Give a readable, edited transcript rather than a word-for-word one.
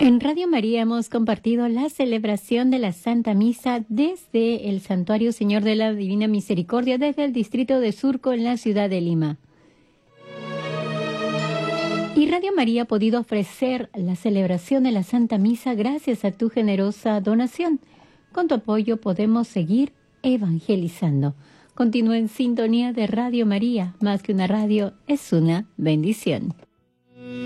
En Radio María hemos compartido la celebración de la Santa Misa desde el Santuario Señor de la Divina Misericordia, desde el distrito de Surco en la ciudad de Lima. Y Radio María ha podido ofrecer la celebración de la Santa Misa gracias a tu generosa donación. Con tu apoyo podemos seguir evangelizando. Continúa en sintonía de Radio María. Más que una radio, es una bendición.